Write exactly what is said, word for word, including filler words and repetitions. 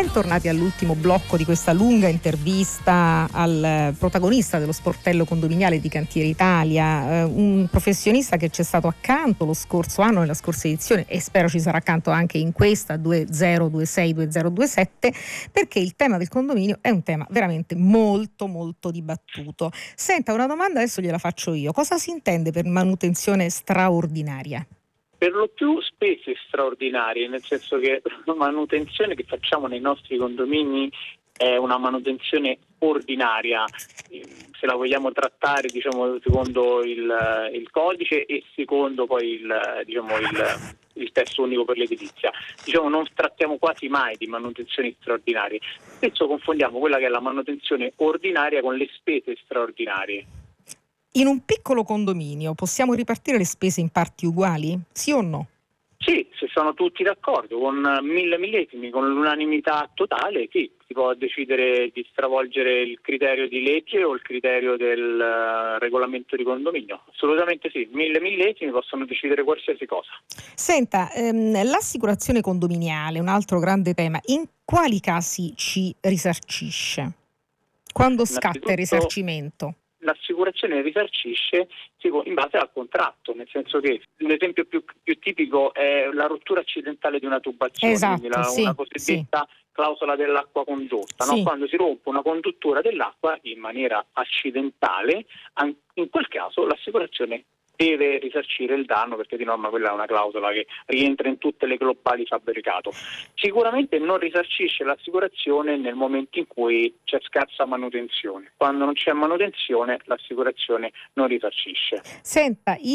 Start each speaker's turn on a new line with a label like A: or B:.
A: Bentornati all'ultimo blocco di questa lunga intervista al protagonista dello sportello condominiale di Cantiere Italia, eh, un professionista che ci è stato accanto lo scorso anno, nella scorsa edizione, e spero ci sarà accanto anche in questa duemilaventisei duemilaventisette, perché il tema del condominio è un tema veramente molto molto dibattuto. Senta, una domanda adesso gliela faccio io: cosa si intende per manutenzione straordinaria?
B: Per lo più spese straordinarie, nel senso che la manutenzione che facciamo nei nostri condomini è una manutenzione ordinaria, se la vogliamo trattare, diciamo, secondo il, il codice e secondo poi il, diciamo, il, il testo unico per l'edilizia. Diciamo, non trattiamo quasi mai di manutenzioni straordinarie. Spesso confondiamo quella che è la manutenzione ordinaria con le spese straordinarie.
A: In un piccolo condominio possiamo ripartire le spese in parti uguali? Sì o no?
B: Sì, se sono tutti d'accordo, con mille millesimi, con l'unanimità totale, sì, si può decidere di stravolgere il criterio di legge o il criterio del uh, regolamento di condominio. Assolutamente sì, mille millesimi possono decidere qualsiasi cosa.
A: Senta, ehm, l'assicurazione condominiale, un altro grande tema, in quali casi ci risarcisce? Quando scatta il risarcimento?
B: L'assicurazione risarcisce in base al contratto, nel senso che l'esempio più, più tipico è la rottura accidentale di una tubazione,
A: esatto,
B: quindi la,
A: sì,
B: una cosiddetta sì. clausola dell'acqua condotta,
A: sì.
B: no? Quando si rompe una conduttura dell'acqua in maniera accidentale, in quel caso l'assicurazione deve risarcire il danno, perché di norma quella è una clausola che rientra in tutte le globali fabbricato. Sicuramente non risarcisce l'assicurazione nel momento in cui c'è scarsa manutenzione. Quando non c'è manutenzione l'assicurazione non risarcisce.
A: Senta,